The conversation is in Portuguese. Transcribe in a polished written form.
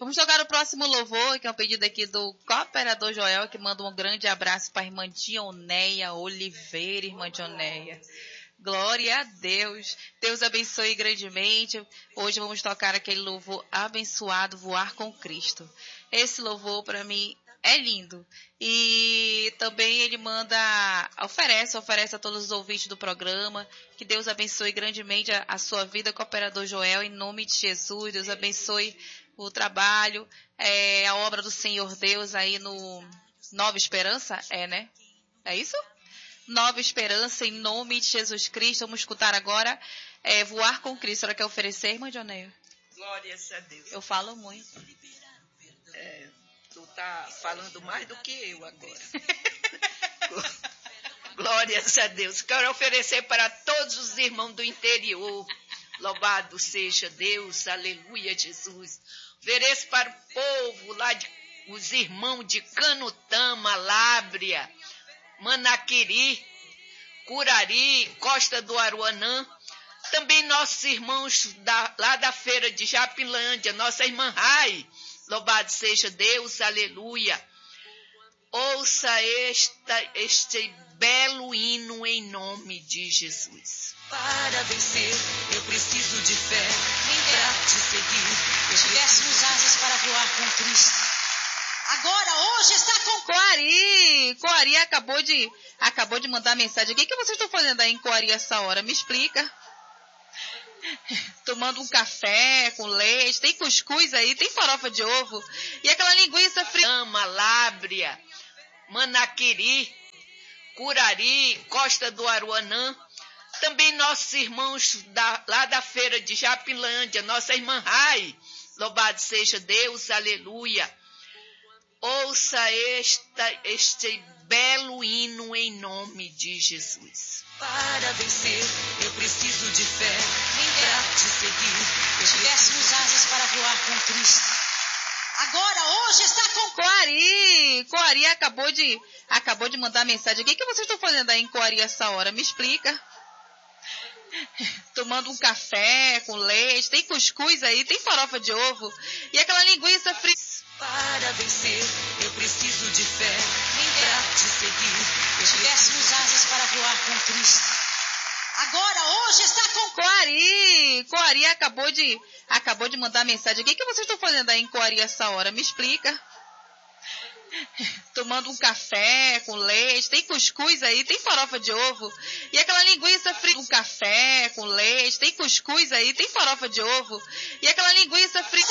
Vamos tocar o próximo louvor, que é um pedido aqui do Cooperador Joel, que manda um grande abraço para a irmã Dioneia Oliveira, irmã Dioneia. Glória a Deus. Deus abençoe grandemente. Hoje vamos tocar aquele louvor abençoado, Voar com Cristo. Esse louvor para mim é lindo. E também ele oferece a todos os ouvintes do programa. Que Deus abençoe grandemente a sua vida, Cooperador Joel, em nome de Jesus. Deus abençoe o trabalho, a obra do Senhor Deus aí no Nova Esperança, né? É isso? Nova Esperança, em nome de Jesus Cristo. Vamos escutar agora Voar com Cristo. Ela quer oferecer, irmã Dioneia? Glórias a Deus. Eu falo muito. Tu tá falando mais do que eu agora. Glórias a Deus. Quero oferecer para todos os irmãos do interior. Louvado seja Deus. Aleluia, Jesus. Ofereço para o povo lá, os irmãos de Canutama, Lábrea, Manaquiri, Curari, Costa do Aruanã. Também nossos irmãos lá da feira de Japilândia, nossa irmã Rai. Louvado seja Deus, aleluia. Ouça este belo hino em nome de Jesus. Para vencer, eu preciso de fé para te seguir. Eu tivéssemos asas para voar com Cristo. Agora, hoje está com Coari acabou de mandar mensagem aqui. O que vocês estão fazendo aí em Coari essa hora? Me explica. Tomando um café com leite, tem cuscuz aí, tem farofa de ovo e aquela linguiça frita. Lábrea, Manaquiri, Curari, Costa do Aruanã. Também nossos irmãos lá da feira de Japilândia, nossa irmã Rai. Louvado seja Deus, aleluia. Ouça este belo hino em nome de Jesus. Para vencer, eu preciso de fé para te seguir. Eu tivéssemos asas para voar com Cristo. Agora, hoje está com Coari acabou de mandar mensagem aqui. O que vocês estão fazendo aí em Coari essa hora? Me explica. Tomando um café com leite, tem cuscuz aí, tem farofa de ovo e aquela linguiça frita. Para vencer, eu preciso de fé para te seguir. Eu tivéssemos asas para voar com Cristo. Agora, hoje está com Coari acabou de mandar mensagem aqui. O que vocês estão fazendo aí em Coari essa hora? Me explica. Tomando um café com leite, tem cuscuz aí, tem farofa de ovo e aquela linguiça frita. Um café com leite, tem cuscuz aí, tem farofa de ovo e aquela linguiça frita.